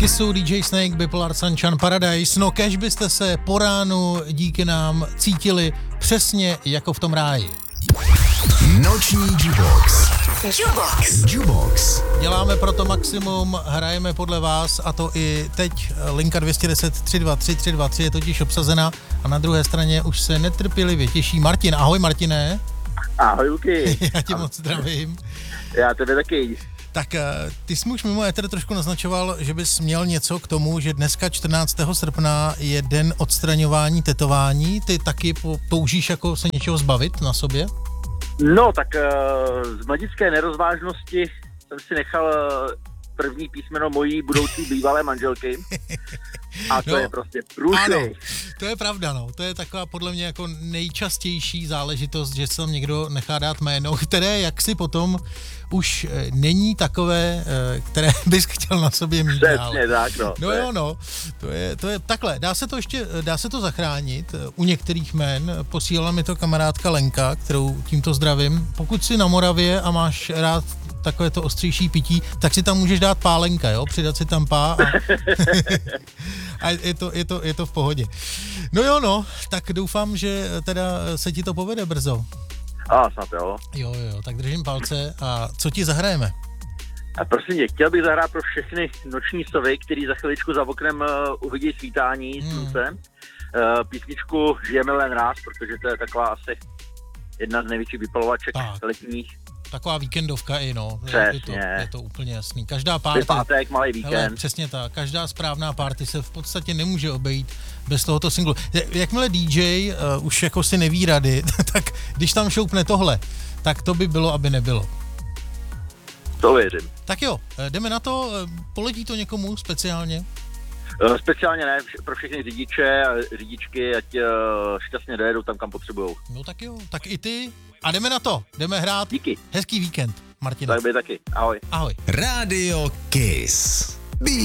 Kissu, DJ Snake, Bipolar Sunshine Paradise. No, kež byste se po ránu díky nám cítili přesně jako v tom ráji. Noční Jubox. Jubox. Děláme proto maximum, hrajeme podle vás a to i teď. Linka 210 323 323 je totiž obsazena a na druhé straně už se netrpělivě těší Martin. Ahoj Martine. Ahoj Luky. Já tě moc zdravím. Já tebe taky. Tak ty jsi už mimo éter trošku naznačoval, že bys měl něco k tomu, že dneska 14. srpna je den odstraňování tetování. Ty taky toužíš jako se něčeho zbavit na sobě? No, tak z mladické nerozvážnosti jsem si nechal první písmeno mojí budoucí bývalé manželky. A to je prostě průšvih. Ano, to je pravda, no. To je taková podle mě jako nejčastější záležitost, že se tam někdo nechá dát jméno, které jaksi potom už není takové, které bys chtěl na sobě mít dál. Přesně tak, no. No jo, no. To je takhle. Dá se to zachránit u některých jmen. Posílala mi to kamarádka Lenka, kterou tímto zdravím. Pokud jsi na Moravě a máš rád takové to ostřejší pití, tak si tam můžeš dát pálenka, jo? Přidat si tam a je to v pohodě. No jo, no, tak doufám, že teda se ti to povede brzo. A snad jo. Jo, tak držím palce. A co ti zahrajeme? A prosím tě, chtěl bych zahrát pro všechny noční sovy, který za chviličku za oknem uvidí svítání slunce. Písničku Žijeme len raz, protože to je taková asi jedna z největších vypalovaček letních. Taková víkendovka i, no. Je to úplně jasný. Každá party... Pátek, malý víkend. Hele, přesně tak. Každá správná party se v podstatě nemůže obejít bez tohoto singlu. Jakmile DJ už jako si neví rady, tak když tam šoupne tohle, tak to by bylo, aby nebylo. To věřím. Tak jo, jdeme na to. Poletí to někomu speciálně? Speciálně ne, pro všechny řidiče a řidičky, ať šťastně dojedou tam, kam potřebujou. No tak jo, tak i ty. A jdeme na to, jdeme hrát. Díky. Hezký víkend, Martina. Tak by taky, ahoj. Ahoj. Rádio Kiss.